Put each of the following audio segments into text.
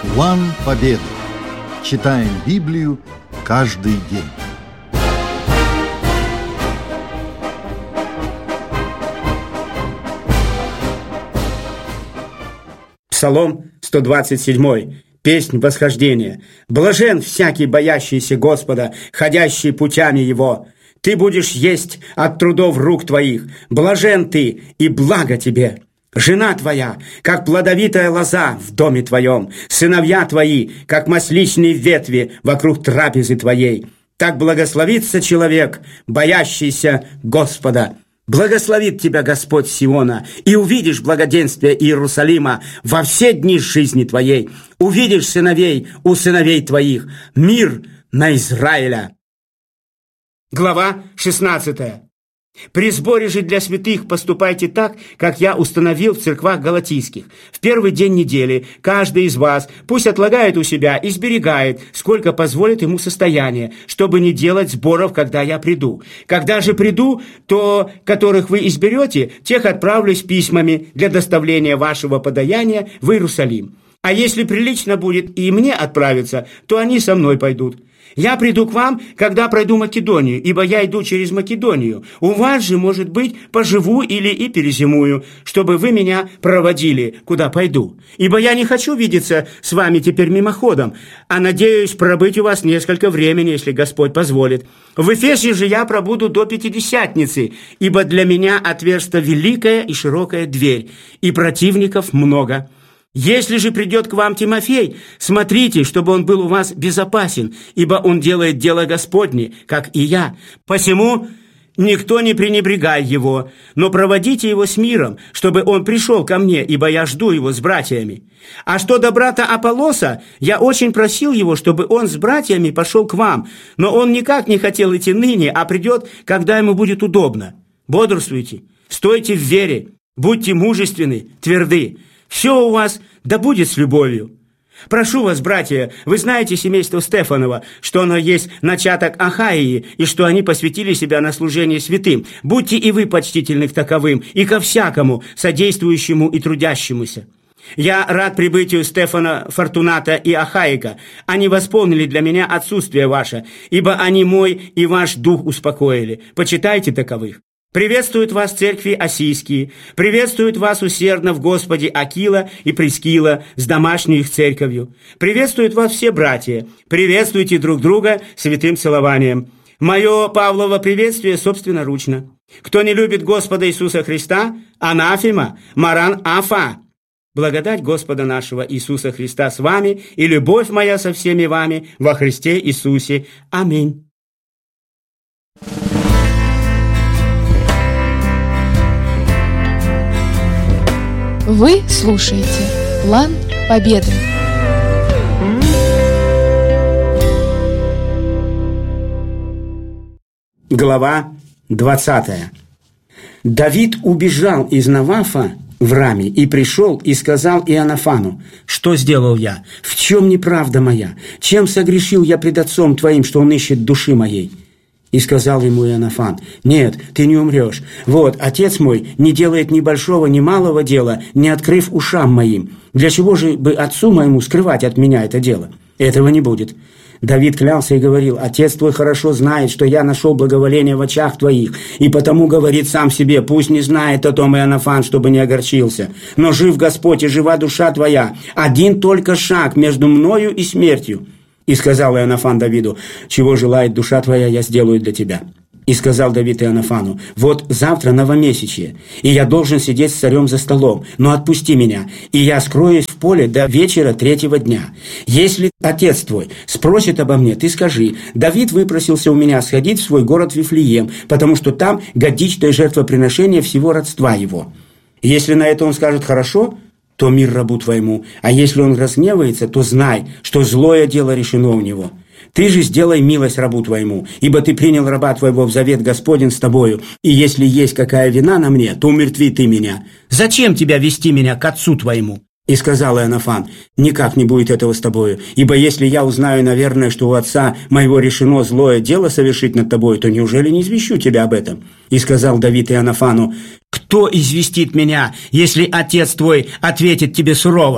План победы. Читаем Библию каждый день. Псалом 127. Песнь восхождения. «Блажен всякий, боящийся Господа, ходящий путями Его. Ты будешь есть от трудов рук твоих. Блажен ты, и благо тебе. Жена твоя, как плодовитая лоза в доме твоем. Сыновья твои, как масличные ветви вокруг трапезы твоей. Так благословится человек, боящийся Господа». Благословит тебя Господь Сиона, и увидишь благоденствие Иерусалима во все дни жизни твоей. Увидишь сыновей у сыновей твоих, мир на Израиля. Глава 16. «При сборе же для святых поступайте так, как я установил в церквах галатийских. В первый день недели каждый из вас пусть отлагает у себя и сберегает, сколько позволит ему состояние, чтобы не делать сборов, когда я приду. Когда же приду, то, которых вы изберете, тех отправлю с письмами для доставления вашего подаяния в Иерусалим. А если прилично будет и мне отправиться, то они со мной пойдут. Я приду к вам, когда пройду Македонию, ибо я иду через Македонию. У вас же, может быть, поживу или и перезимую, чтобы вы меня проводили, куда пойду. Ибо я не хочу видеться с вами теперь мимоходом, а надеюсь пробыть у вас несколько времени, если Господь позволит. В Эфесе же я пробуду до Пятидесятницы, ибо для меня отверста великая и широкая дверь, и противников много. Если же придет к вам Тимофей, смотрите, чтобы он был у вас безопасен, ибо он делает дело Господне, как и я. Посему никто не пренебрегай его, но проводите его с миром, чтобы он пришел ко мне, ибо я жду его с братьями. А что до брата Аполлоса, я очень просил его, чтобы он с братьями пошел к вам, но он никак не хотел идти ныне, а придет, когда ему будет удобно. Бодрствуйте, стойте в вере, будьте мужественны, тверды. Все у вас да будет с любовью. Прошу вас, братья, вы знаете семейство Стефанова, что оно есть начаток Ахаии, и что они посвятили себя на служение святым. Будьте и вы почтительны к таковым, и ко всякому, содействующему и трудящемуся. Я рад прибытию Стефана, Фортуната и Ахаика. Они восполнили для меня отсутствие ваше, ибо они мой и ваш дух успокоили. Почитайте таковых. Приветствуют вас церкви осийские, приветствуют вас усердно в Господе Акила и Прискила с домашней их церковью. Приветствуют вас все братья, приветствуйте друг друга святым целованием. Мое Павлово приветствие собственноручно. Кто не любит Господа Иисуса Христа, анафема, маран афа. Благодать Господа нашего Иисуса Христа с вами и любовь моя со всеми вами во Христе Иисусе. Аминь. Вы слушаете «План победы». Глава 20. Давид убежал из Навафа в Раме и пришел и сказал Иоаннафану: «Что сделал я? В чем неправда моя? Чем согрешил я пред отцом твоим, что он ищет души моей?» И сказал ему Иоаннафан: «Нет, ты не умрешь. Вот, отец мой не делает ни большого, ни малого дела, не открыв ушам моим. Для чего же бы отцу моему скрывать от меня это дело? Этого не будет». Давид клялся и говорил: «Отец твой хорошо знает, что я нашел благоволение в очах твоих, и потому говорит сам себе: пусть не знает о том Иоаннафан, чтобы не огорчился. Но жив Господь и жива душа твоя. Один только шаг между мною и смертью». И сказал Иоаннафан Давиду: «Чего желает душа твоя, я сделаю для тебя». И сказал Давид Иоаннафану: «Вот завтра новомесячье, и я должен сидеть с царем за столом, но отпусти меня, и я скроюсь в поле до вечера третьего дня. Если отец твой спросит обо мне, ты скажи: Давид выпросился у меня сходить в свой город Вифлеем, потому что там годичное жертвоприношение всего родства его. Если на это он скажет: хорошо, то мир рабу твоему, а если он разгневается, то знай, что злое дело решено у него. Ты же сделай милость рабу твоему, ибо ты принял раба твоего в завет Господень с тобою, и если есть какая вина на мне, то умертви ты меня. Зачем тебя вести меня к отцу твоему?» И сказал Иоаннафан: «Никак не будет этого с тобою, ибо если я узнаю, наверное, что у отца моего решено злое дело совершить над тобой, то неужели не извещу тебя об этом?» И сказал Давид Иоаннафану: «Кто известит меня, если отец твой ответит тебе сурово?»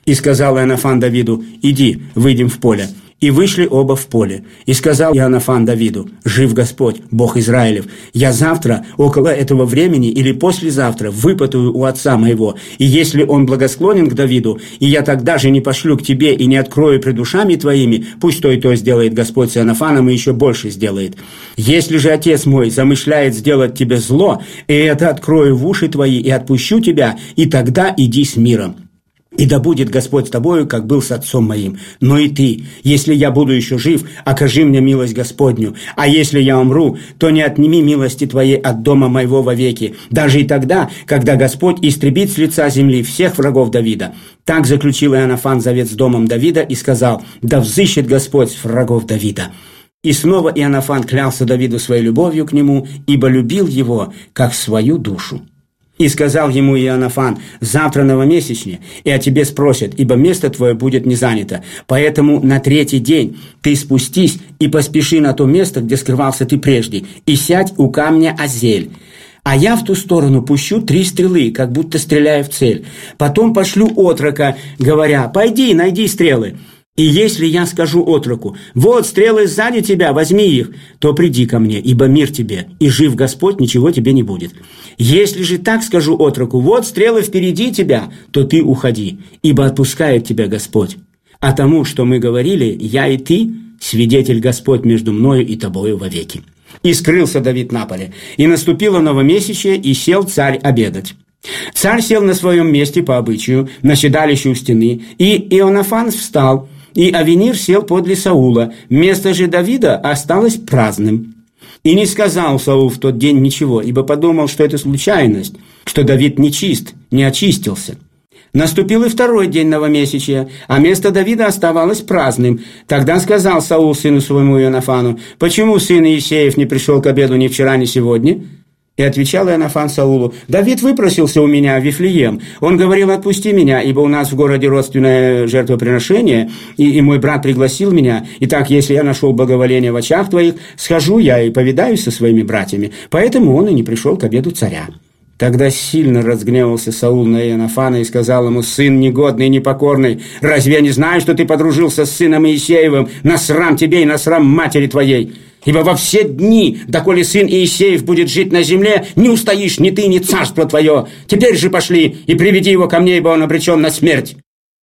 И сказал Иоаннафан Давиду: «Иди, выйдем в поле». И вышли оба в поле. И сказал Иоаннафан Давиду: «Жив Господь, Бог Израилев, я завтра около этого времени или послезавтра выпытаю у отца моего, и если он благосклонен к Давиду, и я тогда же не пошлю к тебе и не открою пред ушами твоими, пусть то и то сделает Господь с Иоаннафаном и еще больше сделает. Если же отец мой замышляет сделать тебе зло, и это открою в уши твои и отпущу тебя, и тогда иди с миром. И да будет Господь с тобою, как был с отцом моим. Но и ты, если я буду еще жив, окажи мне милость Господню. А если я умру, то не отними милости твоей от дома моего вовеки, даже и тогда, когда Господь истребит с лица земли всех врагов Давида». Так заключил Иоаннафан завет с домом Давида и сказал: «Да взыщет Господь с врагов Давида». И снова Иоаннафан клялся Давиду своей любовью к нему, ибо любил его, как свою душу. И сказал ему Иоаннафан: «Завтра новомесячне, и о тебе спросят, ибо место твое будет не занято. Поэтому на третий день ты спустись и поспеши на то место, где скрывался ты прежде, и сядь у камня Азель. А я в ту сторону пущу 3 стрелы, как будто стреляя в цель. Потом пошлю отрока, говоря: пойди, найди стрелы. И если я скажу отроку: вот стрелы сзади тебя, возьми их, то приди ко мне, ибо мир тебе, и жив Господь, ничего тебе не будет. Если же так скажу отроку: вот стрелы впереди тебя, то ты уходи, ибо отпускает тебя Господь. А тому, что мы говорили, я и ты, свидетель Господь между мною и тобою вовеки». И скрылся Давид на поле, и наступило новомесячие, и сел царь обедать. Царь сел на своем месте по обычаю, на седалище у стены, и Иоаннафан встал, и Авенир сел подле Саула, место же Давида осталось праздным. И не сказал Саул в тот день ничего, ибо подумал, что это случайность, что Давид нечист, не очистился. Наступил и 2-й день новомесячия, а место Давида оставалось праздным. Тогда сказал Саул сыну своему Иоаннафану: «Почему сын Иисеев не пришел к обеду ни вчера, ни сегодня?» И отвечал Иоаннафан Саулу: «Давид выпросился у меня в Вифлеем. Он говорил: отпусти меня, ибо у нас в городе родственное жертвоприношение, и мой брат пригласил меня. Итак, если я нашел благоволение в очах твоих, схожу я и повидаюсь со своими братьями». Поэтому он и не пришел к обеду царя. Тогда сильно разгневался Саул на Иоаннафана и сказал ему: «Сын негодный и непокорный, разве я не знаю, что ты подружился с сыном Иисеевым? На срам тебе и на срам матери твоей! Ибо во все дни, доколе сын Иисеев будет жить на земле, не устоишь ни ты, ни царство твое. Теперь же пошли и приведи его ко мне, ибо он обречен на смерть».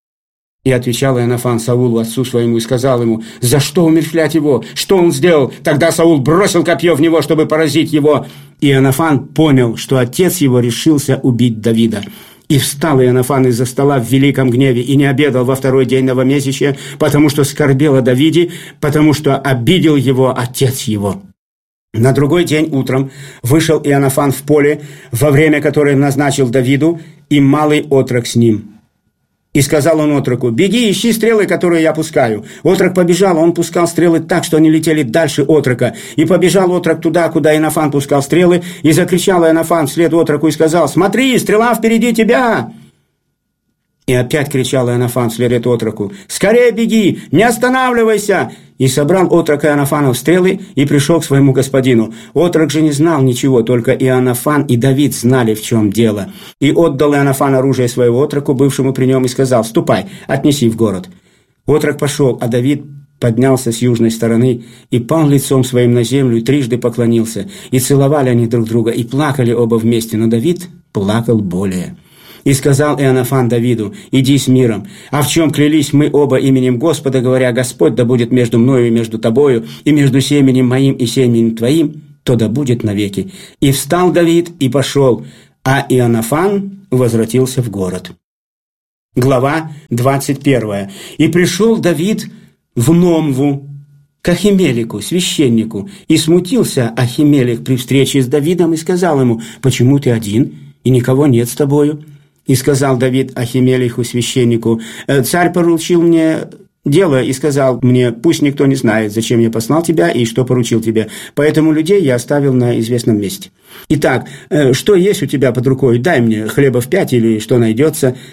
И отвечал Иоаннафан Саулу, отцу своему, и сказал ему: «За что умерщвлять его? Что он сделал?» Тогда Саул бросил копье в него, чтобы поразить его. И Иоаннафан понял, что отец его решился убить Давида. И встал Иоаннафан из-за стола в великом гневе и не обедал во 2-й день новомесячия, потому что скорбел о Давиде, потому что обидел его отец его. На другой день утром вышел Иоаннафан в поле, во время которое назначил Давиду, и малый отрок с ним. И сказал он отроку: «Беги, ищи стрелы, которые я пускаю». Отрок побежал, он пускал стрелы так, что они летели дальше отрока. И побежал отрок туда, куда Иоаннафан пускал стрелы, и закричал Иоаннафан вслед отроку и сказал: «Смотри, стрела впереди тебя!» И опять кричал Иоаннафан вслед отроку: «Скорее беги, не останавливайся!» И собрал отрок Иоаннафанов стрелы и пришел к своему господину. Отрок же не знал ничего, только Иоаннафан и Давид знали, в чем дело. И отдал Иоаннафан оружие своего отроку, бывшему при нем, и сказал: «Ступай, отнеси в город». Отрок пошел, а Давид поднялся с южной стороны и пал лицом своим на землю и 3 поклонился. И целовали они друг друга, и плакали оба вместе, но Давид плакал более. И сказал Иоаннафан Давиду: «Иди с миром. А в чем клялись мы оба именем Господа, говоря: Господь да будет между мною и между тобою, и между семенем моим и семенем твоим, то да будет навеки». И встал Давид и пошел, а Иоаннафан возвратился в город. Глава 21. «И пришел Давид в Номву к Ахимелеку, священнику, и смутился Ахимелек при встрече с Давидом и сказал ему: почему ты один, и никого нет с тобою? И сказал Давид Ахимелеху, священнику: царь поручил мне дело и сказал мне: пусть никто не знает, зачем я послал тебя и что поручил тебе. Поэтому людей я оставил на известном месте. Итак, что есть у тебя под рукой? Дай мне хлеба в 5 или что найдется».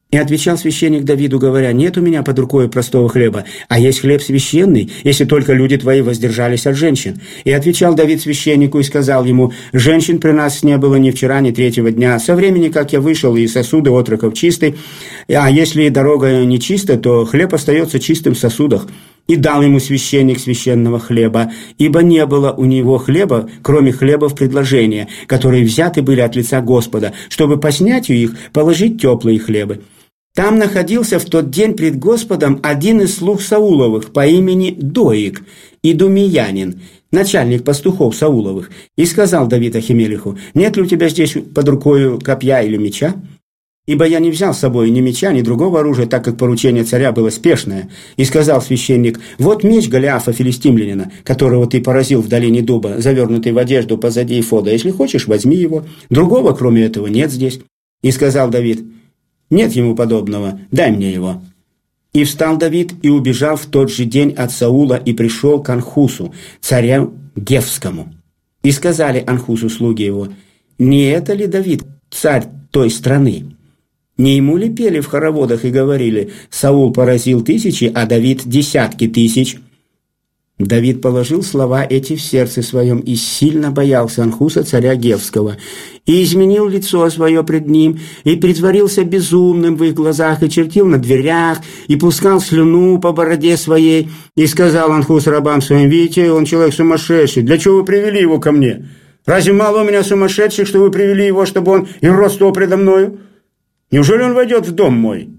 И отвечал священник Давиду, говоря: «Нет у меня под рукой простого хлеба, а есть хлеб священный, если только люди твои воздержались от женщин». И отвечал Давид священнику и сказал ему: «Женщин при нас не было ни вчера, ни третьего дня, со времени, как я вышел, и сосуды отроков чисты, а если дорога не чиста, то хлеб остается чистым в сосудах». И дал ему священник священного хлеба, ибо не было у него хлеба, кроме хлебов предложения, которые взяты были от лица Господа, чтобы по снятию их положить теплые хлебы. Там находился в тот день пред Господом один из слуг Сауловых по имени Доик, идумеянин, начальник пастухов Сауловых. И сказал Давид Ахимелеху: «Нет ли у тебя здесь под рукою копья или меча? Ибо я не взял с собой ни меча, ни другого оружия, так как поручение царя было спешное». И сказал священник: «Вот меч Голиафа филистимлянина, которого ты поразил в долине дуба, завернутый в одежду позади эфода. Если хочешь, возьми его. Другого, кроме этого, нет здесь». И сказал Давид: «Нет ему подобного, дай мне его». И встал Давид и убежал в тот же день от Саула и пришел к Анхусу, царю Гевскому. И сказали Анхусу слуги его: «Не это ли Давид, царь той страны? Не ему ли пели в хороводах и говорили: Саул поразил тысячи, а Давид десятки тысяч?» Давид положил слова эти в сердце своем и сильно боялся Анхуса, царя Гевского, и изменил лицо свое пред ним, и притворился безумным в их глазах, и чертил на дверях, и пускал слюну по бороде своей. И сказал Анхус рабам своим: «Видите, он человек сумасшедший, для чего вы привели его ко мне? Разве мало у меня сумасшедших, что вы привели его, чтобы он и родствовал предо мною? Неужели он войдет в дом мой?»